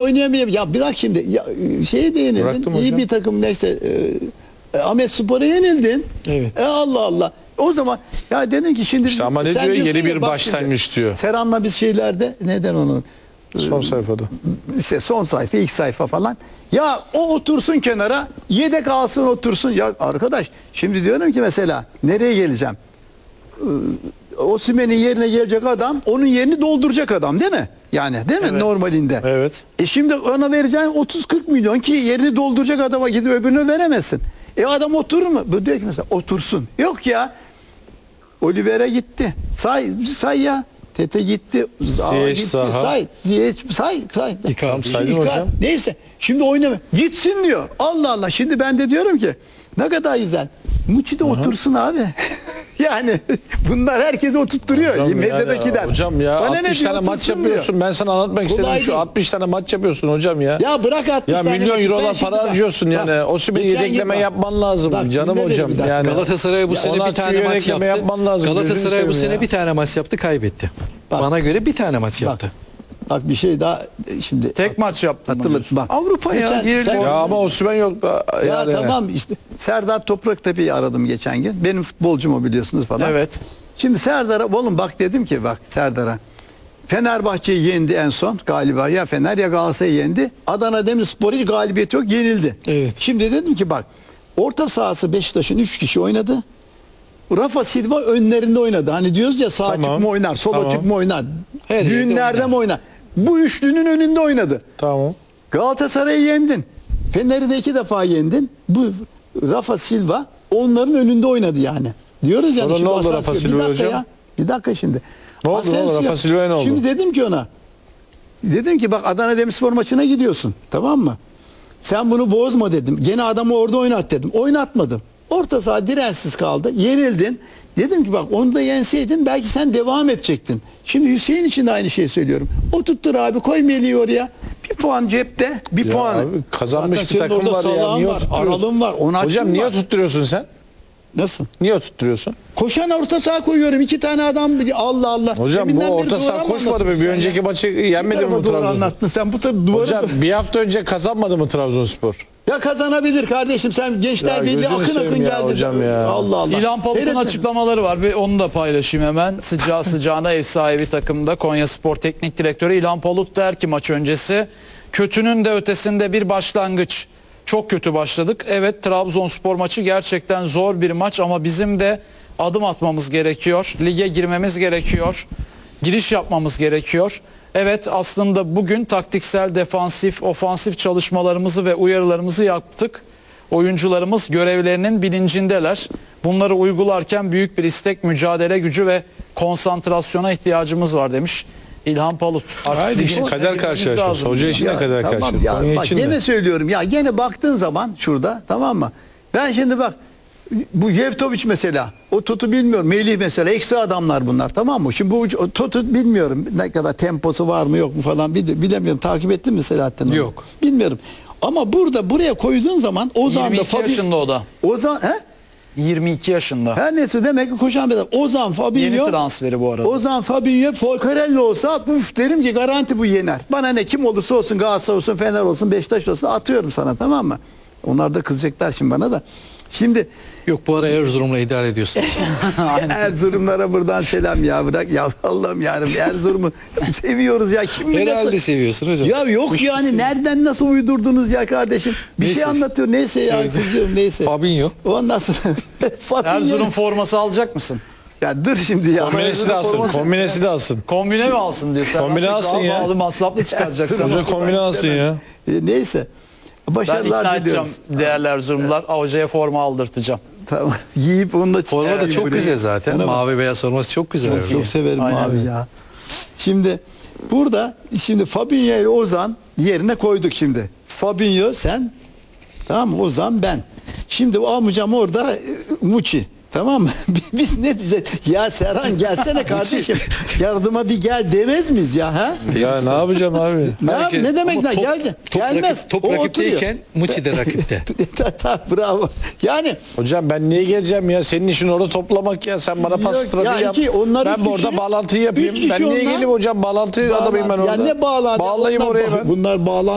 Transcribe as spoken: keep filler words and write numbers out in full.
oynayamayayım. Ya bırak şimdi. Ya, şeye de yenildin. Bıraktım İyi hocam. bir takım neyse. E, Ahmet Spor'a yenildin. Evet. E, Allah Allah. O zaman ya dedim ki şimdi İşte ama ne sen diyor? diyorsun Yeni ya, bir bak başlangıç şimdi, diyor. Serhan'la biz şeylerde neden onu Son sayfada. işte son sayfa, ilk sayfa falan. Ya o otursun kenara, yedek alsın otursun. Ya arkadaş şimdi diyorum ki mesela nereye geleceğim? Ee, Osimhen'in yerine gelecek adam onun yerini dolduracak adam değil mi? Yani değil mi Evet. normalinde? Evet. E şimdi ona vereceğin otuz kırk milyon ki yerini dolduracak adama gidip öbürüne veremezsin. E adam oturur mu? Bu diyor ki mesela otursun. Yok ya. Oliveira gitti. Say say ya. Tete gitti. Zaha Ziyech, gitti. Zaha. Say. Ziyech, say. Say. Tamam, saydım İka- hocam. Neyse. Şimdi oynama. Gitsin diyor. Allah Allah. Şimdi ben de diyorum ki ne kadar güzel. Muçi de otursun abi. Yani bunlar herkesi oturtturuyor. Hocam, Medyadakiler. yani, hocam ya Bana ne altmış diyor, tane maç otursun yapıyorsun. diyor. Ben sana anlatmak Kolay istedim şu değil. altmış tane maç yapıyorsun hocam ya. Ya bırak altmış Ya tane milyon maçı. Sen eurolar şimdi para bak, harcıyorsun bak, yani. Osimhen'i geçen yedekleme gün bak. yapman lazım Bak, canım dinle beni hocam. bir dakika. Yani Galatasaray bu sene bir Onatçı'yı tane maç yedekleme yaptı. yapman lazım. Galatasaray Gözünü bu sene seveyim bir ya. tane maç yaptı, kaybetti. Bak. Bana göre bir tane maç yaptı. Bak bir şey daha e, şimdi Tek maç yaptım. hatırlat bak. Avrupa ya, Geçen- diğer- sen- Ya ama Osimhen yok da. Ya yani. tamam işte Serdar Topraktepe'yi aradım geçen gün. Benim futbolcum o biliyorsunuz falan. Evet. Şimdi Serdar'a oğlum bak dedim ki bak Serdar'a. Fenerbahçe'yi yendi en son galiba ya Fener ya Galatasaray'ı yendi. Adana Demirspor hiç galibiyeti yok yenildi. Evet. Şimdi dedim ki bak orta sahası Beşiktaş'ın üç kişi oynadı. Rafa Silva önlerinde oynadı. Hani diyoruz ya sağ Tamam. açık mı oynar, sol Tamam. açık mı oynar. Her yerde Düğünlerde oynar. mi oynar. Bu üçlünün önünde oynadı. Tamam. Galatasaray'ı yendin. Fener'i de iki defa yendin. Bu Rafa Silva onların önünde oynadı yani. Diyoruz yani. Sonra şimdi ne oldu Asensio- Rafa bir Silva dakika hocam? ya. Bir dakika şimdi. Ne oldu, ne oldu? Asensio- Rafa Silva'ya ne oldu? Şimdi dedim ki ona. Dedim ki bak Adana Demirspor maçına gidiyorsun. Tamam mı? Sen bunu bozma dedim. Gene adamı orada oynat dedim. Oynatmadım. Orta saha dirensiz kaldı. Yenildin. Dedim ki bak onu da yenseydin belki sen devam edecektin. Şimdi Hüseyin için de aynı şeyi söylüyorum. Oturttur abi koy Melih'i oraya. Bir puan cepte. Bir Ya puan. abi, kazanmış Zaten bir senin takım orada var ya. Salah'ın Niye var, oturtturuyorsun? Aral'ın var. Onatçı'nın Hocam niye var. tutturuyorsun sen? Nasıl? Niye tutturuyorsun? Koşan orta saha koyuyorum. İki tane adam. Allah Allah. Hocam bu Deminden beri orta doğru saha mu koşmadı mı? anlattın Bir sen önceki ya? maçı Bir yenmedi mi tarafa bu doğru Trabzonspor? anlattın. Sen bu tabi duvarı Hocam bir hafta önce kazanmadı mı Trabzonspor? ya kazanabilir kardeşim. Sen Gençler Ya Birliği gözünü akın akın seveyim ya geldi. hocam ya. Allah Allah. İlhan Palut'un Seyrettin. açıklamaları var. Bir onu da paylaşayım hemen. Sıcağı sıcağına ev sahibi takımda Konyaspor Teknik Direktörü İlhan Palut der ki maç öncesi kötünün de ötesinde bir başlangıç. Çok kötü başladık. Evet Trabzonspor maçı gerçekten zor bir maç ama bizim de adım atmamız gerekiyor. Lige girmemiz gerekiyor. Giriş yapmamız gerekiyor. Evet aslında bugün taktiksel, defansif, ofansif çalışmalarımızı ve uyarılarımızı yaptık. Oyuncularımız görevlerinin bilincindeler. Bunları uygularken büyük bir istek, mücadele gücü ve konsantrasyona ihtiyacımız var demiş İlhan Palut. Artık Haydi işte ligin kader içine girmemiz karşılaşması. lazım. Hoca için de Ya, kader tamam karşılaşması. ya, Konya bak için de. gene söylüyorum ya gene baktığın zaman şurada tamam mı? Ben şimdi bak bu Jevtovic mesela o Totu bilmiyorum. Melih mesela ekstra adamlar bunlar tamam mı? Şimdi bu o Totu bilmiyorum ne kadar temposu var mı yok mu falan bil- bilemiyorum. Takip ettin mi Selahattin onu? Yok. Bilmiyorum. Ama burada buraya koyduğun zaman Ozan da yirmi iki Fabi yaşında o da. Ozan he? yirmi iki yaşında. Her neyse demek ki koşan bir adam. Ozan Yeni Fabinho transferi bu arada. Ozan Fabinho Folcarelli olsa üf derim ki garanti bu yener. Bana ne kim olursa olsun Galatasaray olsun Fener olsun Beşiktaş olsun atıyorum sana tamam mı? Onlar da kızacaklar şimdi bana da. Şimdi Yok bu ara Erzurum'la idare ediyorsun. Erzurumlara buradan selam ya bırak ya Allah'ım yarabbim Erzurum'u seviyoruz ya kim bilir Herhalde nasıl- seviyorsun hocam. Ya yok yani nereden nasıl uydurdunuz ya kardeşim? Bir Neyse. şey anlatıyor neyse ya kızıyorum neyse. Fabinho. Ondan sonra Fabinho. Erzurum forması alacak mısın? Ya dur şimdi ya. Kombinesi de alsın. Kombinesi de alsın. Kombine mi alsın diyor. Sen Kombine artık alsın daha ya. pahalı masraflı çıkaracaksın. Hoca kombine alsın ya. E, neyse. Ben ikna Başarılar edeceğim diliyoruz. değerli Erzurumlular. Hocaya forma aldırtacağım. Tamam. Yiyip onu da Forma da çıkarayım çok buraya. güzel zaten. Bana bak. Mavi beyaz forması çok güzel. Çok, çok severim Aynen abi öyle. ya. Şimdi burada şimdi Fabinho ile Ozan yerine koyduk şimdi. Fabinho sen tamam mı? Ozan ben. Şimdi o amcam orada e, Muçi. Tamam mı? Biz ne diyeceğiz? Ya Serhan gelsene kardeşim. Yardıma bir gel demez miyiz ya? Ha? Ya ne yapacağım abi? Ne, yap- Herkes- ne demek ama lan? top- Geldi. top Gelmez. rakip- top O rakipteyken Muçi de rakipte. Tamam, bravo. Yani Hocam ben niye geleceğim ya? Senin işin orada toplamak ya. Sen bana pas Yok, trafiği ya yap. iki, onlar Ben üç orada kişi- bağlantıyı yapayım. üç kişi Ben niye onlar- geleyim hocam? Bağlantı Bağlan- adamıyım ben orada. Ya ne bağlan? Bağlayayım Onlar oraya ba- ben. Bunlar bağlan